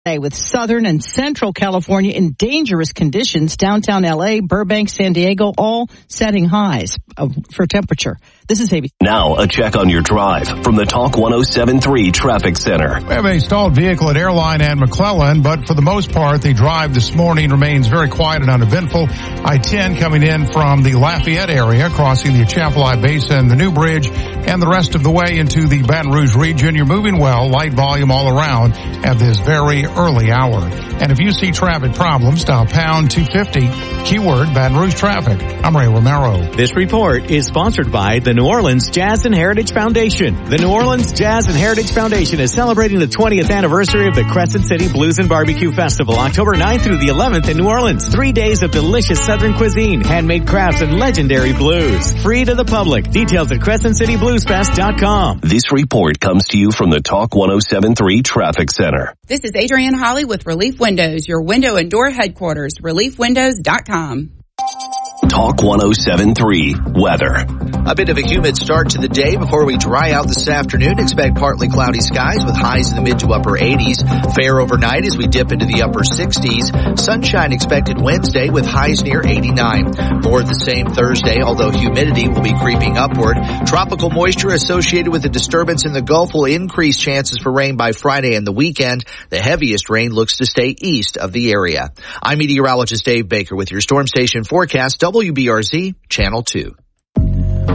With Southern and Central California in dangerous conditions, downtown LA, Burbank, San Diego, all setting highs for temperature. This is ABC. Now, a check on your drive from the Talk 107.3 Traffic Center. We have a stalled vehicle at Airline and McClellan, but for the most part, the drive this morning remains very quiet and uneventful. I-10 coming in from the Lafayette area, crossing the Atchafalaya Basin, the New Bridge, and the rest of the way into the Baton Rouge region. You're moving well, light volume all around at this very early hour. And if you see traffic problems, dial pound 250, keyword Baton Rouge traffic. I'm Ray Romero. This report is sponsored by the New Orleans Jazz and Heritage Foundation. The New Orleans Jazz and Heritage Foundation is celebrating the 20th anniversary of the Crescent City Blues and Barbecue Festival, October 9th through the 11th in New Orleans. 3 days of delicious Southern cuisine, handmade crafts, and legendary blues. Free to the public. Details at CrescentCityBluesFest.com. This report comes to you from the Talk 107.3 Traffic Center. This is Adrienne Holly with Relief Windows, your window and door headquarters, ReliefWindows.com. Talk 107.3 weather. A bit of a humid start to the day before we dry out this afternoon. Expect partly cloudy skies with highs in the mid to upper 80s. Fair overnight as we dip into the upper 60s. Sunshine expected Wednesday with highs near 89. More of the same Thursday, although humidity will be creeping upward. Tropical moisture associated with a disturbance in the Gulf will increase chances for rain by Friday and the weekend. The heaviest rain looks to stay east of the area. I'm meteorologist Dave Baker with your Storm Station forecast, WBRZ Channel 2.